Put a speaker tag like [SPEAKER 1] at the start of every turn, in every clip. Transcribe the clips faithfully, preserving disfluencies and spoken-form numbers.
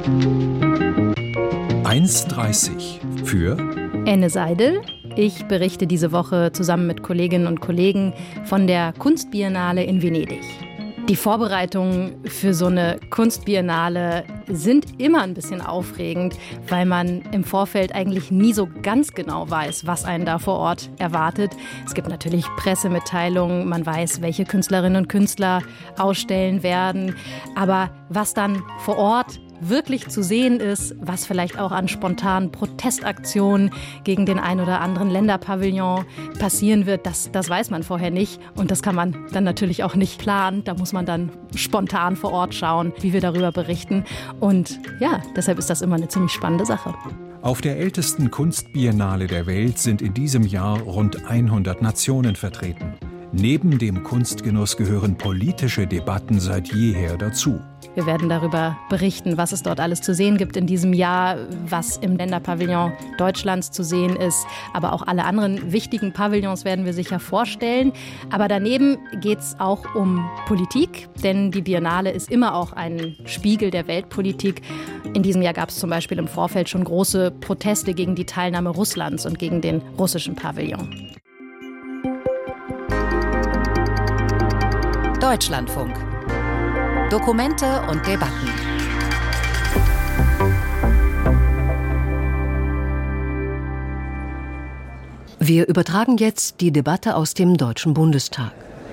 [SPEAKER 1] eins dreißig für
[SPEAKER 2] Enne Seidel. Ich berichte diese Woche zusammen mit Kolleginnen und Kollegen von der Kunstbiennale in Venedig. Die Vorbereitungen für so eine Kunstbiennale sind immer ein bisschen aufregend, weil man im Vorfeld eigentlich nie so ganz genau weiß, was einen da vor Ort erwartet. Es gibt natürlich Pressemitteilungen, man weiß, welche Künstlerinnen und Künstler ausstellen werden. Aber was dann vor Ort wirklich zu sehen ist, was vielleicht auch an spontanen Protestaktionen gegen den ein oder anderen Länderpavillon passieren wird, das, das weiß man vorher nicht. Und das kann man dann natürlich auch nicht planen. Da muss man dann spontan vor Ort schauen, wie wir darüber berichten. Und ja, deshalb ist das immer eine ziemlich spannende Sache.
[SPEAKER 1] Auf der ältesten Kunstbiennale der Welt sind in diesem Jahr rund hundert Nationen vertreten. Neben dem Kunstgenuss gehören politische Debatten seit jeher dazu.
[SPEAKER 2] Wir werden darüber berichten, was es dort alles zu sehen gibt in diesem Jahr, was im Länderpavillon Deutschlands zu sehen ist. Aber auch alle anderen wichtigen Pavillons werden wir sicher vorstellen. Aber daneben geht es auch um Politik, denn die Biennale ist immer auch ein Spiegel der Weltpolitik. In diesem Jahr gab es zum Beispiel im Vorfeld schon große Proteste gegen die Teilnahme Russlands und gegen den russischen Pavillon.
[SPEAKER 3] Deutschlandfunk. Dokumente und Debatten.
[SPEAKER 4] Wir übertragen jetzt die Debatte aus dem Deutschen Bundestag.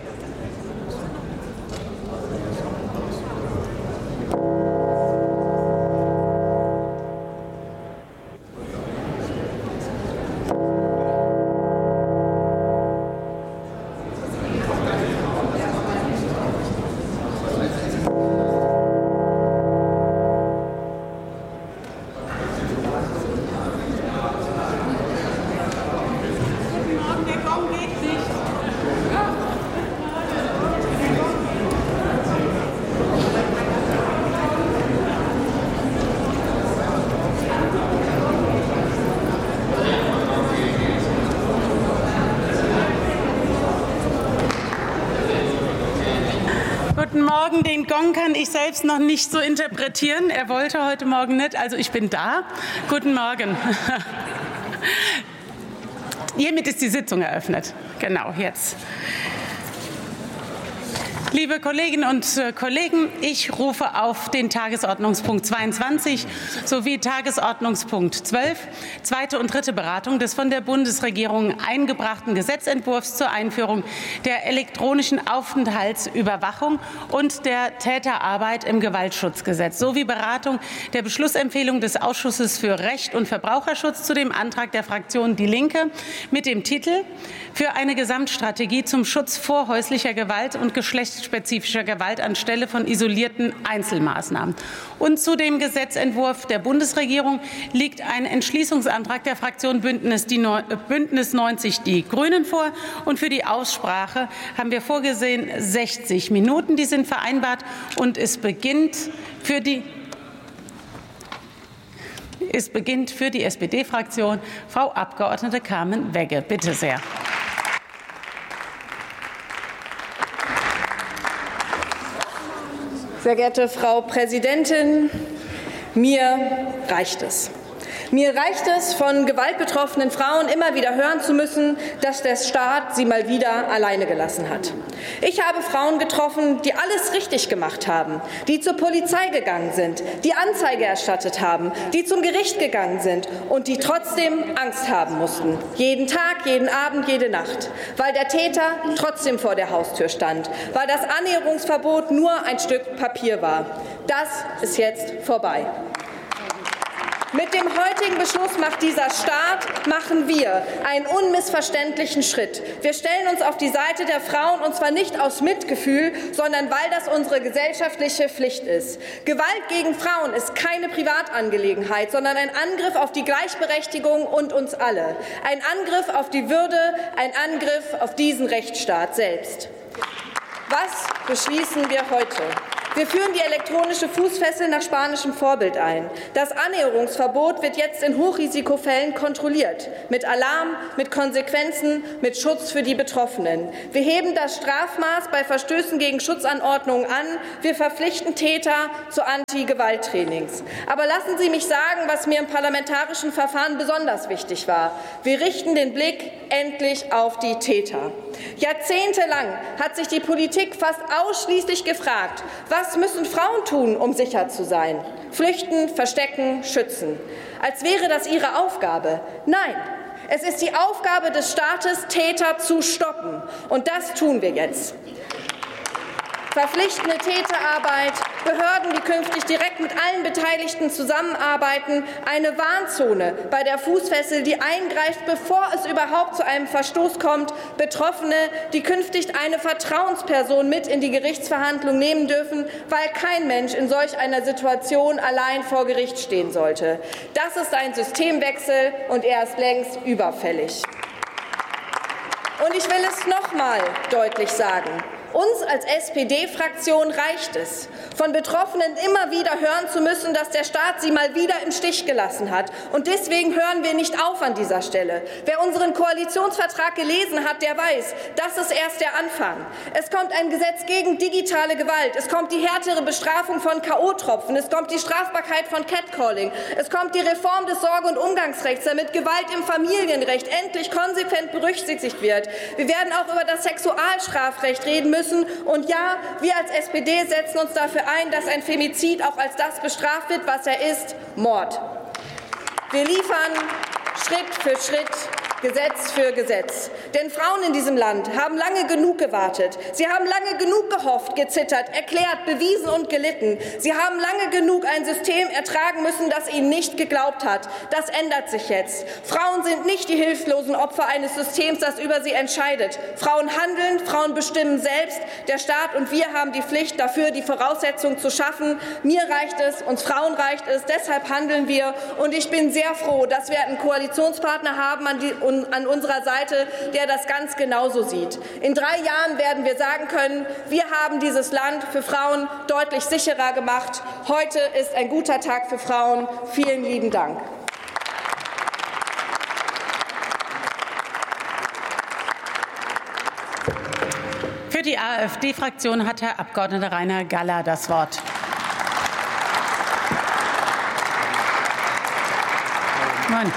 [SPEAKER 5] Guten Morgen, den Gong kann ich selbst noch nicht so interpretieren. Er wollte heute Morgen nicht, also ich bin da. Guten Morgen. Hiermit ist die Sitzung eröffnet. Genau, jetzt. Liebe Kolleginnen und Kollegen, ich rufe auf den Tagesordnungspunkt zweiundzwanzig sowie Tagesordnungspunkt zwölf, zweite und dritte Beratung des von der Bundesregierung eingebrachten Gesetzentwurfs zur Einführung der elektronischen Aufenthaltsüberwachung und der Täterarbeit im Gewaltschutzgesetz sowie Beratung der Beschlussempfehlung des Ausschusses für Recht und Verbraucherschutz zu dem Antrag der Fraktion Die Linke mit dem Titel für eine Gesamtstrategie zum Schutz vor häuslicher Gewalt und geschlechtsspezifischer Gewalt anstelle von isolierten Einzelmaßnahmen. Und zu dem Gesetzentwurf der Bundesregierung liegt ein Entschließungsantrag der Fraktion Bündnis, die Neu- Bündnis neunzig Die Grünen vor. Und für die Aussprache haben wir vorgesehen sechzig Minuten. Die sind vereinbart und es beginnt für die Es beginnt für die S P D-Fraktion Frau Abgeordnete Carmen Wegge. Bitte sehr.
[SPEAKER 6] Sehr geehrte Frau Präsidentin, mir reicht es. Mir reicht es, von gewaltbetroffenen Frauen immer wieder hören zu müssen, dass der Staat sie mal wieder alleine gelassen hat. Ich habe Frauen getroffen, die alles richtig gemacht haben, die zur Polizei gegangen sind, die Anzeige erstattet haben, die zum Gericht gegangen sind und die trotzdem Angst haben mussten. Jeden Tag, jeden Abend, jede Nacht. Weil der Täter trotzdem vor der Haustür stand. Weil das Annäherungsverbot nur ein Stück Papier war. Das ist jetzt vorbei. Mit dem heutigen Beschluss macht dieser Staat, machen wir einen unmissverständlichen Schritt. Wir stellen uns auf die Seite der Frauen, und zwar nicht aus Mitgefühl, sondern weil das unsere gesellschaftliche Pflicht ist. Gewalt gegen Frauen ist keine Privatangelegenheit, sondern ein Angriff auf die Gleichberechtigung und uns alle. Ein Angriff auf die Würde, ein Angriff auf diesen Rechtsstaat selbst. Was beschließen wir heute? Wir führen die elektronische Fußfessel nach spanischem Vorbild ein. Das Annäherungsverbot wird jetzt in Hochrisikofällen kontrolliert, mit Alarm, mit Konsequenzen, mit Schutz für die Betroffenen. Wir heben das Strafmaß bei Verstößen gegen Schutzanordnungen an. Wir verpflichten Täter zu Anti-Gewalt-Trainings. Aber lassen Sie mich sagen, was mir im parlamentarischen Verfahren besonders wichtig war. Wir richten den Blick endlich auf die Täter. Jahrzehntelang hat sich die Politik fast ausschließlich gefragt, was müssen Frauen tun, um sicher zu sein? Flüchten, verstecken, schützen. Als wäre das ihre Aufgabe. Nein, es ist die Aufgabe des Staates, Täter zu stoppen. Und das tun wir jetzt. Verpflichtende Täterarbeit, Behörden, die künftig direkt mit allen Beteiligten zusammenarbeiten, eine Warnzone bei der Fußfessel, die eingreift, bevor es überhaupt zu einem Verstoß kommt, Betroffene, die künftig eine Vertrauensperson mit in die Gerichtsverhandlung nehmen dürfen, weil kein Mensch in solch einer Situation allein vor Gericht stehen sollte. Das ist ein Systemwechsel, und er ist längst überfällig. Und ich will es noch mal deutlich sagen. Uns als S P D-Fraktion reicht es, von Betroffenen immer wieder hören zu müssen, dass der Staat sie mal wieder im Stich gelassen hat. Und deswegen hören wir nicht auf an dieser Stelle. Wer unseren Koalitionsvertrag gelesen hat, der weiß, das ist erst der Anfang. Es kommt ein Gesetz gegen digitale Gewalt. Es kommt die härtere Bestrafung von K O-Tropfen. Es kommt die Strafbarkeit von Catcalling. Es kommt die Reform des Sorge- und Umgangsrechts, damit Gewalt im Familienrecht endlich konsequent berücksichtigt wird. Wir werden auch über das Sexualstrafrecht reden müssen. Und ja, wir als S P D setzen uns dafür ein, dass ein Femizid auch als das bestraft wird, was er ist, Mord. Wir liefern Schritt für Schritt, Gesetz für Gesetz. Denn Frauen in diesem Land haben lange genug gewartet. Sie haben lange genug gehofft, gezittert, erklärt, bewiesen und gelitten. Sie haben lange genug ein System ertragen müssen, das ihnen nicht geglaubt hat. Das ändert sich jetzt. Frauen sind nicht die hilflosen Opfer eines Systems, das über sie entscheidet. Frauen handeln, Frauen bestimmen selbst. Der Staat und wir haben die Pflicht, dafür die Voraussetzungen zu schaffen. Mir reicht es, uns Frauen reicht es, deshalb handeln wir. Und ich bin sehr froh, dass wir einen Koalitionspartner haben, an die an unserer Seite, der das ganz genauso sieht. In drei Jahren werden wir sagen können, wir haben dieses Land für Frauen deutlich sicherer gemacht. Heute ist ein guter Tag für Frauen. Vielen lieben Dank.
[SPEAKER 5] Für die AfD-Fraktion hat Herr Abgeordneter Rainer Galler das Wort. Moin.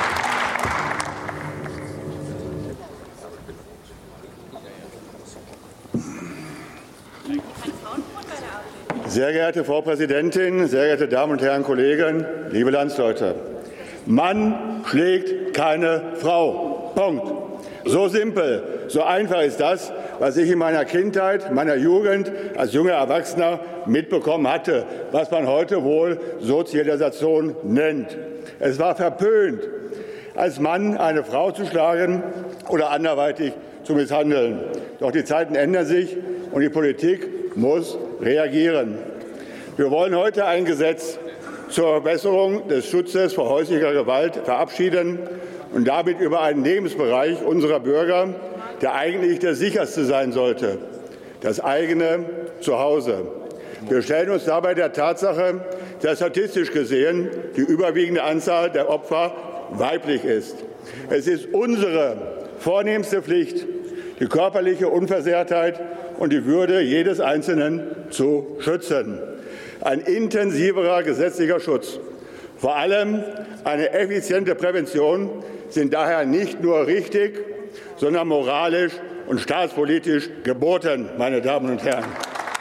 [SPEAKER 7] Sehr geehrte Frau Präsidentin, sehr geehrte Damen und Herren Kollegen, liebe Landsleute! Mann schlägt keine Frau. Punkt. So simpel, so einfach ist das, was ich in meiner Kindheit, meiner Jugend als junger Erwachsener mitbekommen hatte, was man heute wohl Sozialisation nennt. Es war verpönt, als Mann eine Frau zu schlagen oder anderweitig zu misshandeln. Doch die Zeiten ändern sich und die Politik muss reagieren. Wir wollen heute ein Gesetz zur Verbesserung des Schutzes vor häuslicher Gewalt verabschieden und damit über einen Lebensbereich unserer Bürger, der eigentlich der sicherste sein sollte, das eigene Zuhause. Wir stellen uns dabei der Tatsache, dass statistisch gesehen die überwiegende Anzahl der Opfer weiblich ist. Es ist unsere vornehmste Pflicht, die körperliche Unversehrtheit und die Würde jedes Einzelnen zu schützen. Ein intensiverer gesetzlicher Schutz, vor allem eine effiziente Prävention sind daher nicht nur richtig, sondern moralisch und staatspolitisch geboten, meine Damen und Herren.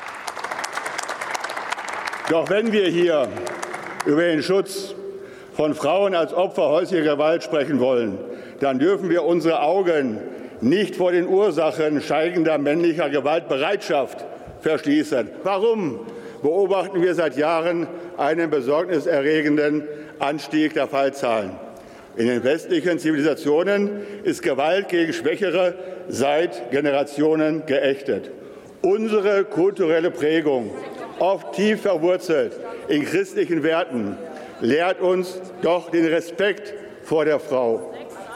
[SPEAKER 7] Doch wenn wir hier über den Schutz von Frauen als Opfer häuslicher Gewalt sprechen wollen, dann dürfen wir unsere Augen nicht vor den Ursachen steigender männlicher Gewaltbereitschaft verschließen. Warum beobachten wir seit Jahren einen besorgniserregenden Anstieg der Fallzahlen? In den westlichen Zivilisationen ist Gewalt gegen Schwächere seit Generationen geächtet. Unsere kulturelle Prägung, oft tief verwurzelt in christlichen Werten, lehrt uns doch den Respekt vor der Frau.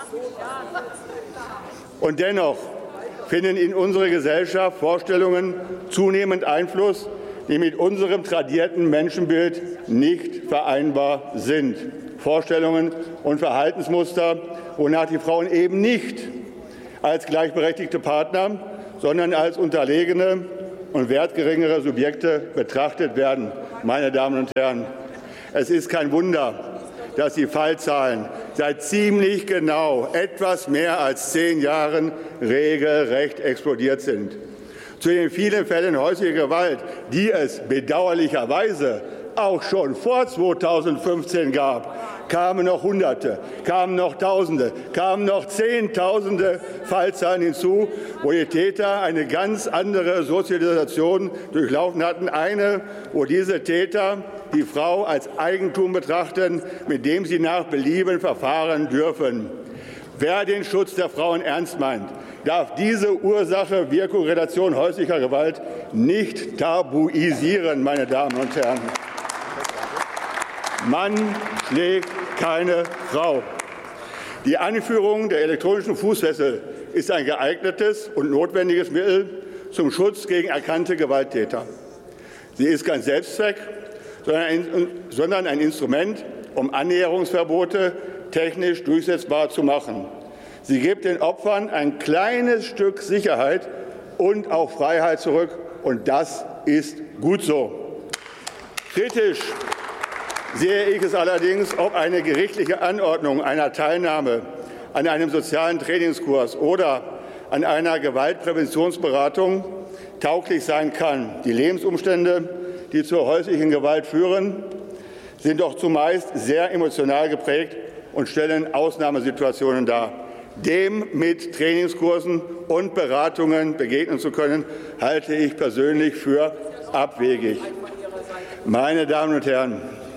[SPEAKER 7] Und dennoch finden in unserer Gesellschaft Vorstellungen zunehmend Einfluss, die mit unserem tradierten Menschenbild nicht vereinbar sind. Vorstellungen und Verhaltensmuster, wonach die Frauen eben nicht als gleichberechtigte Partner, sondern als unterlegene und wertgeringere Subjekte betrachtet werden. Meine Damen und Herren, es ist kein Wunder, dass die Fallzahlen seit ziemlich genau etwas mehr als zehn Jahren regelrecht explodiert sind. Zu den vielen Fällen häuslicher Gewalt, die es bedauerlicherweise auch schon vor zweitausendfünfzehn gab, kamen noch Hunderte, kamen noch Tausende, kamen noch Zehntausende Fallzahlen hinzu, wo die Täter eine ganz andere Sozialisation durchlaufen hatten. Eine, wo diese Täter die Frau als Eigentum betrachten, mit dem sie nach Belieben verfahren dürfen. Wer den Schutz der Frauen ernst meint, darf diese Ursache-Wirkung-Relation häuslicher Gewalt nicht tabuisieren, meine Damen und Herren. Mann schlägt keine Frau. Die Einführung der elektronischen Fußfessel ist ein geeignetes und notwendiges Mittel zum Schutz gegen erkannte Gewalttäter. Sie ist kein Selbstzweck, sondern ein, sondern ein Instrument, um Annäherungsverbote technisch durchsetzbar zu machen. Sie gibt den Opfern ein kleines Stück Sicherheit und auch Freiheit zurück, und das ist gut so. Kritisch sehe ich es allerdings, ob eine gerichtliche Anordnung einer Teilnahme an einem sozialen Trainingskurs oder an einer Gewaltpräventionsberatung tauglich sein kann. Die Lebensumstände, die zur häuslichen Gewalt führen, sind doch zumeist sehr emotional geprägt und stellen Ausnahmesituationen dar. Dem mit Trainingskursen und Beratungen begegnen zu können, halte ich persönlich für abwegig. Meine Damen und Herren,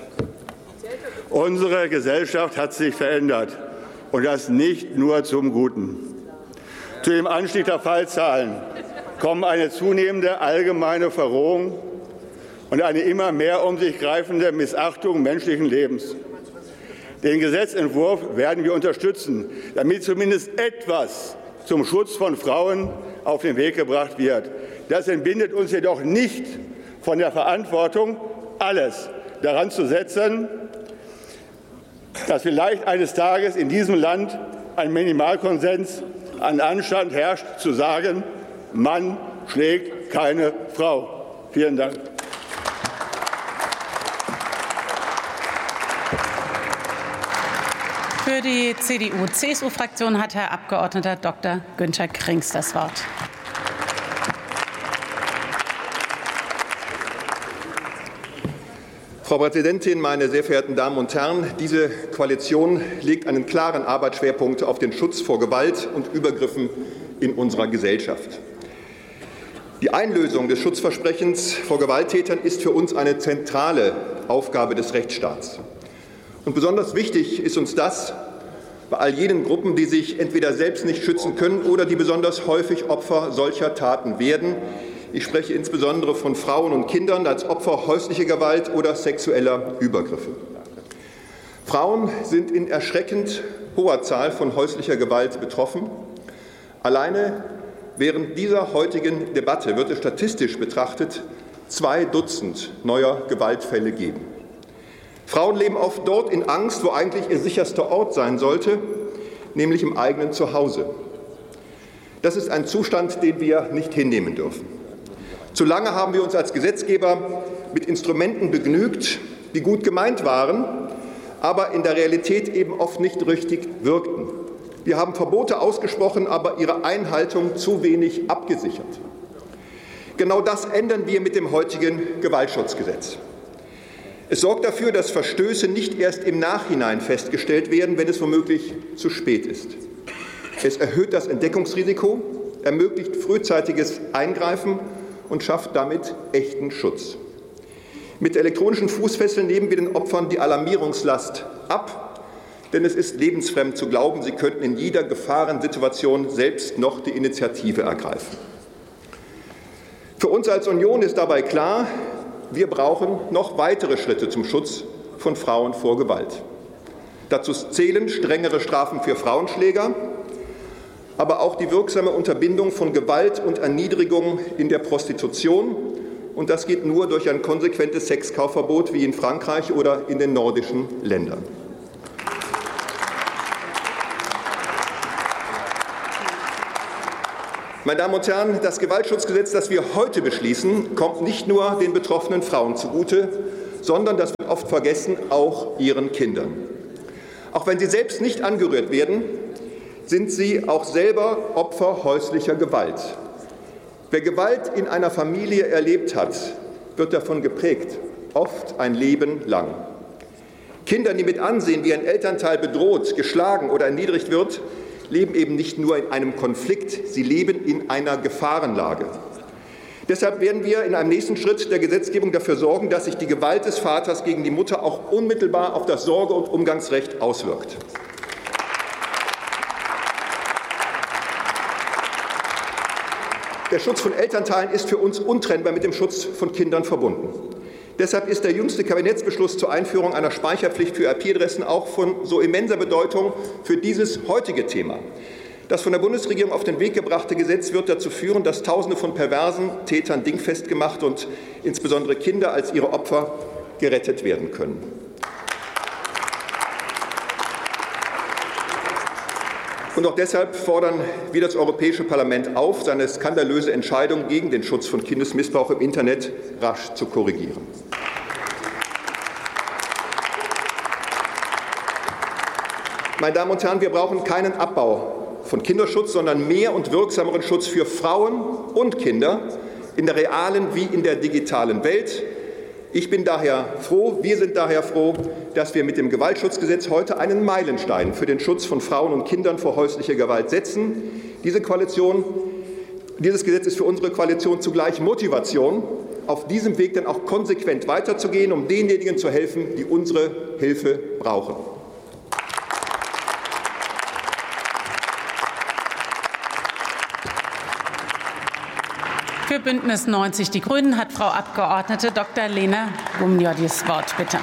[SPEAKER 7] unsere Gesellschaft hat sich verändert, und das nicht nur zum Guten. Zu dem Anstieg der Fallzahlen kommen eine zunehmende allgemeine Verrohung und eine immer mehr um sich greifende Missachtung menschlichen Lebens. Den Gesetzentwurf werden wir unterstützen, damit zumindest etwas zum Schutz von Frauen auf den Weg gebracht wird. Das entbindet uns jedoch nicht von der Verantwortung, alles daran zu setzen, dass vielleicht eines Tages in diesem Land ein Minimalkonsens an Anstand herrscht, zu sagen, Mann schlägt keine Frau. Vielen Dank.
[SPEAKER 5] Für die C D U C S U-Fraktion hat Herr Abgeordneter Doktor Günther Krings das Wort.
[SPEAKER 8] Frau Präsidentin, meine sehr verehrten Damen und Herren! Diese Koalition legt einen klaren Arbeitsschwerpunkt auf den Schutz vor Gewalt und Übergriffen in unserer Gesellschaft. Die Einlösung des Schutzversprechens vor Gewalttätern ist für uns eine zentrale Aufgabe des Rechtsstaats. Und besonders wichtig ist uns das bei all jenen Gruppen, die sich entweder selbst nicht schützen können oder die besonders häufig Opfer solcher Taten werden. Ich spreche insbesondere von Frauen und Kindern als Opfer häuslicher Gewalt oder sexueller Übergriffe. Frauen sind in erschreckend hoher Zahl von häuslicher Gewalt betroffen. Alleine während dieser heutigen Debatte wird es statistisch betrachtet zwei Dutzend neuer Gewaltfälle geben. Frauen leben oft dort in Angst, wo eigentlich ihr sicherster Ort sein sollte, nämlich im eigenen Zuhause. Das ist ein Zustand, den wir nicht hinnehmen dürfen. Zu lange haben wir uns als Gesetzgeber mit Instrumenten begnügt, die gut gemeint waren, aber in der Realität eben oft nicht richtig wirkten. Wir haben Verbote ausgesprochen, aber ihre Einhaltung zu wenig abgesichert. Genau das ändern wir mit dem heutigen Gewaltschutzgesetz. Es sorgt dafür, dass Verstöße nicht erst im Nachhinein festgestellt werden, wenn es womöglich zu spät ist. Es erhöht das Entdeckungsrisiko, ermöglicht frühzeitiges Eingreifen und schafft damit echten Schutz. Mit elektronischen Fußfesseln nehmen wir den Opfern die Alarmierungslast ab, denn es ist lebensfremd zu glauben, sie könnten in jeder Gefahrensituation selbst noch die Initiative ergreifen. Für uns als Union ist dabei klar, wir brauchen noch weitere Schritte zum Schutz von Frauen vor Gewalt. Dazu zählen strengere Strafen für Frauenschläger, aber auch die wirksame Unterbindung von Gewalt und Erniedrigung in der Prostitution Und das geht nur durch ein konsequentes Sexkaufverbot wie in Frankreich oder in den nordischen Ländern. Meine Damen und Herren, das Gewaltschutzgesetz, das wir heute beschließen, kommt nicht nur den betroffenen Frauen zugute, sondern, das wird oft vergessen, auch ihren Kindern. Auch wenn sie selbst nicht angerührt werden, sind sie auch selber Opfer häuslicher Gewalt. Wer Gewalt in einer Familie erlebt hat, wird davon geprägt, oft ein Leben lang. Kinder, die mit ansehen, wie ein Elternteil bedroht, geschlagen oder erniedrigt wird, leben eben nicht nur in einem Konflikt, sie leben in einer Gefahrenlage. Deshalb werden wir in einem nächsten Schritt der Gesetzgebung dafür sorgen, dass sich die Gewalt des Vaters gegen die Mutter auch unmittelbar auf das Sorge- und Umgangsrecht auswirkt. Der Schutz von Elternteilen ist für uns untrennbar mit dem Schutz von Kindern verbunden. Deshalb ist der jüngste Kabinettsbeschluss zur Einführung einer Speicherpflicht für I P-Adressen auch von so immenser Bedeutung für dieses heutige Thema. Das von der Bundesregierung auf den Weg gebrachte Gesetz wird dazu führen, dass Tausende von perversen Tätern dingfest gemacht und insbesondere Kinder als ihre Opfer gerettet werden können. Und auch deshalb fordern wir das Europäische Parlament auf, seine skandalöse Entscheidung gegen den Schutz von Kindesmissbrauch im Internet rasch zu korrigieren. Meine Damen und Herren, wir brauchen keinen Abbau von Kinderschutz, sondern mehr und wirksameren Schutz für Frauen und Kinder in der realen wie in der digitalen Welt. Ich bin daher froh, wir sind daher froh, dass wir mit dem Gewaltschutzgesetz heute einen Meilenstein für den Schutz von Frauen und Kindern vor häuslicher Gewalt setzen. Diese Koalition, dieses Gesetz ist für unsere Koalition zugleich Motivation, auf diesem Weg dann auch konsequent weiterzugehen, um denjenigen zu helfen, die unsere Hilfe brauchen.
[SPEAKER 5] Für Bündnis neunzig Die Grünen hat Frau Abgeordnete Doktor Lena Bumnior das Wort, bitte.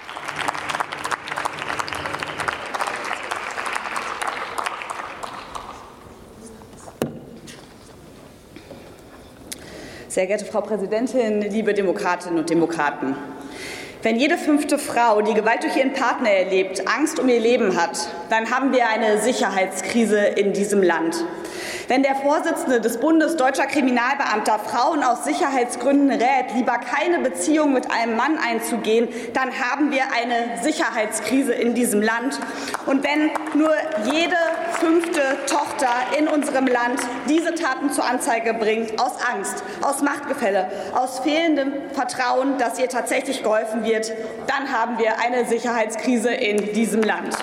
[SPEAKER 9] Sehr geehrte Frau Präsidentin, liebe Demokratinnen und Demokraten! Wenn jede fünfte Frau, die Gewalt durch ihren Partner erlebt, Angst um ihr Leben hat, dann haben wir eine Sicherheitskrise in diesem Land. Wenn der Vorsitzende des Bundes deutscher Kriminalbeamter Frauen aus Sicherheitsgründen rät, lieber keine Beziehung mit einem Mann einzugehen, dann haben wir eine Sicherheitskrise in diesem Land. Und wenn nur jede fünfte Tochter in unserem Land diese Taten zur Anzeige bringt, aus Angst, aus Machtgefälle, aus fehlendem Vertrauen, dass ihr tatsächlich geholfen wird, dann haben wir eine Sicherheitskrise in diesem Land.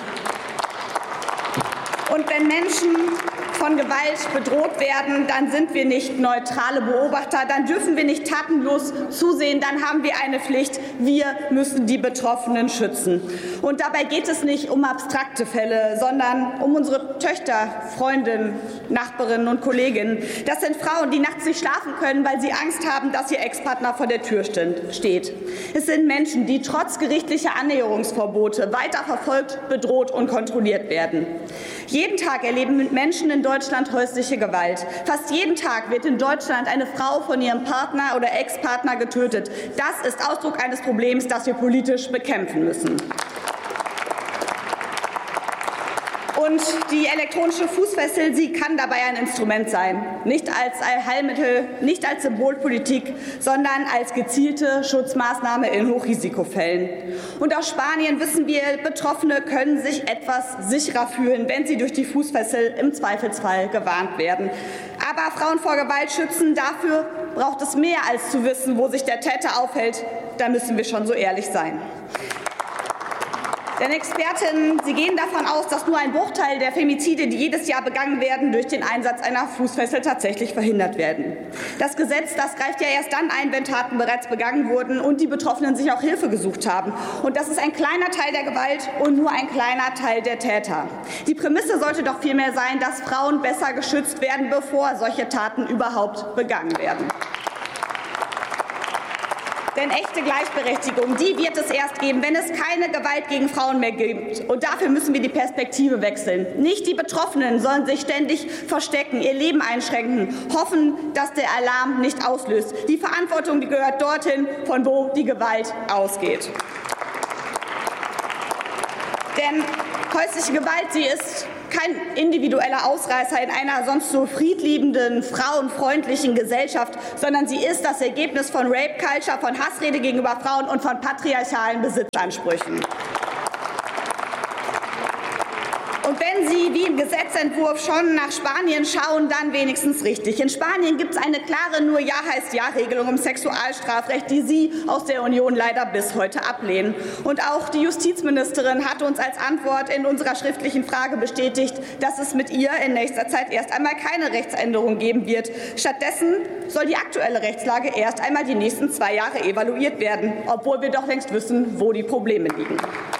[SPEAKER 9] Und wenn Menschen von Gewalt bedroht werden, dann sind wir nicht neutrale Beobachter, dann dürfen wir nicht tatenlos zusehen, dann haben wir eine Pflicht, wir müssen die Betroffenen schützen. Und dabei geht es nicht um abstrakte Fälle, sondern um unsere Töchter, Freundinnen, Nachbarinnen und Kolleginnen. Das sind Frauen, die nachts nicht schlafen können, weil sie Angst haben, dass ihr Ex-Partner vor der Tür steht. Es sind Menschen, die trotz gerichtlicher Annäherungsverbote weiter verfolgt, bedroht und kontrolliert werden. Jeden Tag erleben Menschen in Deutschland häusliche Gewalt. Fast jeden Tag wird in Deutschland eine Frau von ihrem Partner oder Ex-Partner getötet. Das ist Ausdruck eines Problems, das wir politisch bekämpfen müssen. Und die elektronische Fußfessel, sie kann dabei ein Instrument sein. Nicht als Allheilmittel, nicht als Symbolpolitik, sondern als gezielte Schutzmaßnahme in Hochrisikofällen. Und aus Spanien wissen wir, Betroffene können sich etwas sicherer fühlen, wenn sie durch die Fußfessel im Zweifelsfall gewarnt werden. Aber Frauen vor Gewalt schützen, dafür braucht es mehr als zu wissen, wo sich der Täter aufhält. Da müssen wir schon so ehrlich sein. Denn Expertinnen, sie gehen davon aus, dass nur ein Bruchteil der Femizide, die jedes Jahr begangen werden, durch den Einsatz einer Fußfessel tatsächlich verhindert werden. Das Gesetz, das greift ja erst dann ein, wenn Taten bereits begangen wurden und die Betroffenen sich auch Hilfe gesucht haben. Und das ist ein kleiner Teil der Gewalt und nur ein kleiner Teil der Täter. Die Prämisse sollte doch vielmehr sein, dass Frauen besser geschützt werden, bevor solche Taten überhaupt begangen werden. Denn echte Gleichberechtigung, die wird es erst geben, wenn es keine Gewalt gegen Frauen mehr gibt. Und dafür müssen wir die Perspektive wechseln. Nicht die Betroffenen sollen sich ständig verstecken, ihr Leben einschränken, hoffen, dass der Alarm nicht auslöst. Die Verantwortung, die gehört dorthin, von wo die Gewalt ausgeht. Denn häusliche Gewalt, sie ist kein individueller Ausreißer in einer sonst so friedliebenden, frauenfreundlichen Gesellschaft, sondern sie ist das Ergebnis von Rape Culture, von Hassrede gegenüber Frauen und von patriarchalen Besitzansprüchen. Und wenn Sie wie im Gesetzentwurf schon nach Spanien schauen, dann wenigstens richtig. In Spanien gibt es eine klare nur Ja heißt Ja-Regelung im Sexualstrafrecht, die Sie aus der Union leider bis heute ablehnen. Und auch die Justizministerin hat uns als Antwort in unserer schriftlichen Frage bestätigt, dass es mit ihr in nächster Zeit erst einmal keine Rechtsänderung geben wird. Stattdessen soll die aktuelle Rechtslage erst einmal die nächsten zwei Jahre evaluiert werden, obwohl wir doch längst wissen, wo die Probleme liegen.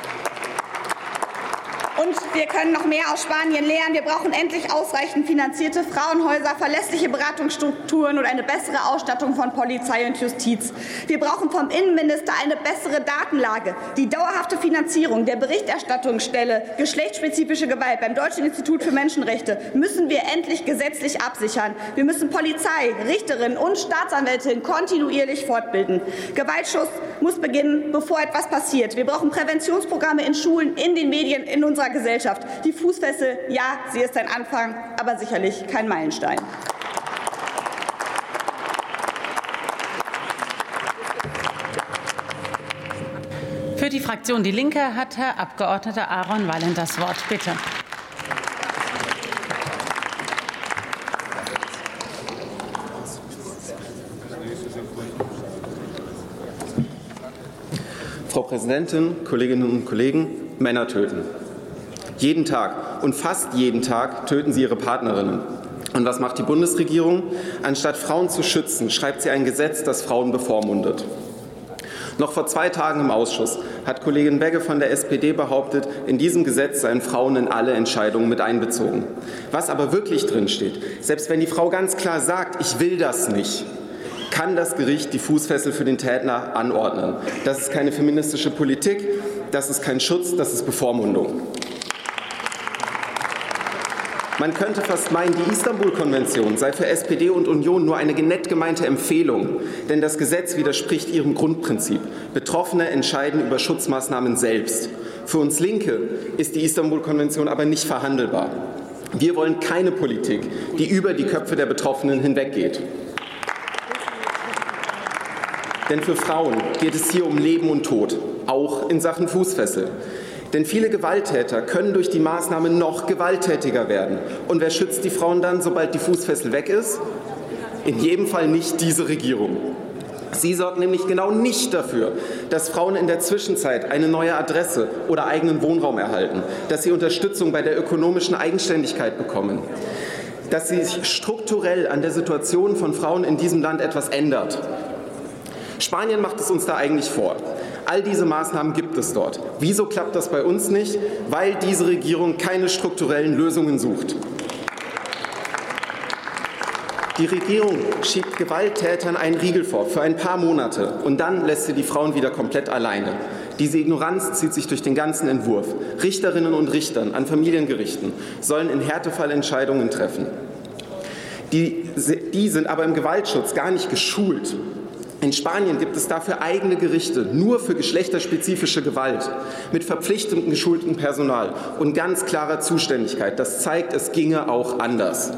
[SPEAKER 9] Und wir können noch mehr aus Spanien lernen. Wir brauchen endlich ausreichend finanzierte Frauenhäuser, verlässliche Beratungsstrukturen und eine bessere Ausstattung von Polizei und Justiz. Wir brauchen vom Innenminister eine bessere Datenlage, die dauerhafte Finanzierung der Berichterstattungsstelle geschlechtsspezifische Gewalt beim Deutschen Institut für Menschenrechte müssen wir endlich gesetzlich absichern. Wir müssen Polizei, Richterinnen und Staatsanwältinnen kontinuierlich fortbilden. Gewaltschutz muss beginnen, bevor etwas passiert. Wir brauchen Präventionsprogramme in Schulen, in den Medien, in unserer Gesellschaft. Die Fußfessel, ja, sie ist ein Anfang, aber sicherlich kein Meilenstein.
[SPEAKER 5] Für die Fraktion Die Linke hat Herr Abgeordneter Aaron Wallen das Wort. Bitte.
[SPEAKER 10] Frau Präsidentin, Kolleginnen und Kollegen, Männer töten. Jeden Tag und fast jeden Tag töten sie ihre Partnerinnen. Und was macht die Bundesregierung? Anstatt Frauen zu schützen, schreibt sie ein Gesetz, das Frauen bevormundet. Noch vor zwei Tagen im Ausschuss hat Kollegin Begge von der S P D behauptet, in diesem Gesetz seien Frauen in alle Entscheidungen mit einbezogen. Was aber wirklich drinsteht, selbst wenn die Frau ganz klar sagt, ich will das nicht, kann das Gericht die Fußfessel für den Täter anordnen. Das ist keine feministische Politik, das ist kein Schutz, das ist Bevormundung. Man könnte fast meinen, die Istanbul-Konvention sei für S P D und Union nur eine nett gemeinte Empfehlung, denn das Gesetz widerspricht ihrem Grundprinzip. Betroffene entscheiden über Schutzmaßnahmen selbst. Für uns Linke ist die Istanbul-Konvention aber nicht verhandelbar. Wir wollen keine Politik, die über die Köpfe der Betroffenen hinweggeht. Denn für Frauen geht es hier um Leben und Tod, auch in Sachen Fußfessel. Denn viele Gewalttäter können durch die Maßnahme noch gewalttätiger werden. Und wer schützt die Frauen dann, sobald die Fußfessel weg ist? In jedem Fall nicht diese Regierung. Sie sorgt nämlich genau nicht dafür, dass Frauen in der Zwischenzeit eine neue Adresse oder eigenen Wohnraum erhalten, dass sie Unterstützung bei der ökonomischen Eigenständigkeit bekommen, dass sie sich strukturell an der Situation von Frauen in diesem Land etwas ändert. Spanien macht es uns da eigentlich vor. All diese Maßnahmen gibt es dort. Wieso klappt das bei uns nicht? Weil diese Regierung keine strukturellen Lösungen sucht. Die Regierung schiebt Gewalttätern einen Riegel vor für ein paar Monate und dann lässt sie die Frauen wieder komplett alleine. Diese Ignoranz zieht sich durch den ganzen Entwurf. Richterinnen und Richtern an Familiengerichten sollen in Härtefallentscheidungen treffen. Die, die sind aber im Gewaltschutz gar nicht geschult. In Spanien gibt es dafür eigene Gerichte, nur für geschlechterspezifische Gewalt, mit verpflichtendem geschultem Personal und ganz klarer Zuständigkeit. Das zeigt, es ginge auch anders.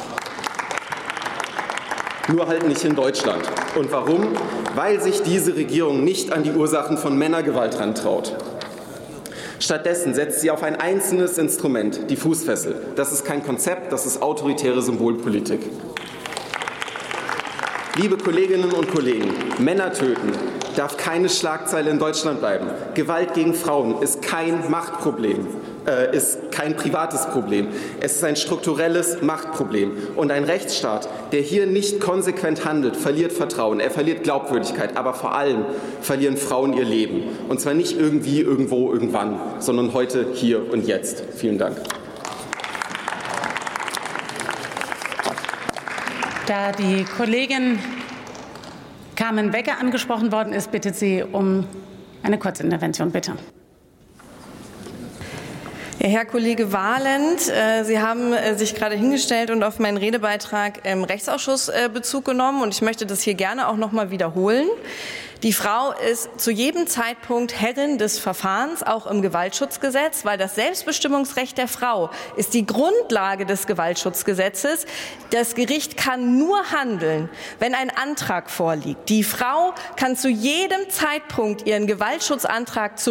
[SPEAKER 10] Nur halt nicht in Deutschland. Und warum? Weil sich diese Regierung nicht an die Ursachen von Männergewalt rantraut. Stattdessen setzt sie auf ein einzelnes Instrument, die Fußfessel. Das ist kein Konzept, das ist autoritäre Symbolpolitik. Liebe Kolleginnen und Kollegen, Männer töten darf keine Schlagzeile in Deutschland bleiben. Gewalt gegen Frauen ist kein Machtproblem, äh, ist kein privates Problem. Es ist ein strukturelles Machtproblem. Und ein Rechtsstaat, der hier nicht konsequent handelt, verliert Vertrauen, er verliert Glaubwürdigkeit, aber vor allem verlieren Frauen ihr Leben. Und zwar nicht irgendwie, irgendwo, irgendwann, sondern heute, hier und jetzt. Vielen Dank.
[SPEAKER 5] Da die Kollegin Carmen Wecker angesprochen worden ist, bittet sie um eine Kurzintervention, bitte.
[SPEAKER 6] Ja, Herr Kollege Wahlend, äh, Sie haben äh, sich gerade hingestellt und auf meinen Redebeitrag im Rechtsausschuss äh, Bezug genommen. Und ich möchte das hier gerne auch noch mal wiederholen. Die Frau ist zu jedem Zeitpunkt Herrin des Verfahrens, auch im Gewaltschutzgesetz, weil das Selbstbestimmungsrecht der Frau ist die Grundlage des Gewaltschutzgesetzes. Das Gericht kann nur handeln, wenn ein Antrag vorliegt. Die Frau kann zu jedem Zeitpunkt ihren Gewaltschutzantrag zurückziehen.